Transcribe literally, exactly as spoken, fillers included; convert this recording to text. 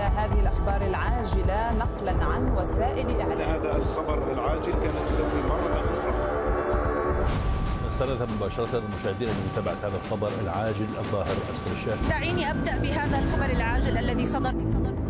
هذه الأخبار العاجلة نقلا عن وسائل إعلام. هذا الخبر العاجل كانت تدوي مرة أخرى. سنة مباشرة المشاهدين لمتابعة هذا الخبر العاجل الظاهر أسفل الشاشة. دعيني أبدأ بهذا الخبر العاجل الذي صدر